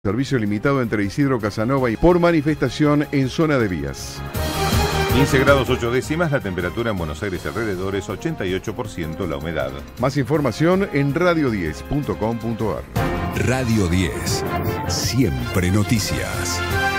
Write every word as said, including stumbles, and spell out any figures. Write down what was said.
Servicio limitado entre Isidro Casanova y por manifestación en zona de vías. quince grados ocho décimas, la temperatura en Buenos Aires y alrededores, ochenta y ocho por ciento la humedad. Más información en radio diez punto com punto ar. Radio diez, siempre noticias.